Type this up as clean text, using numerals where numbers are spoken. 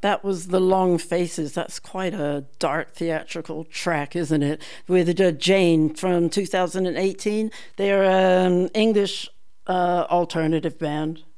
That was The Long Faces. That's quite a dark theatrical track, isn't it? With Jane from 2018. They're an English alternative band.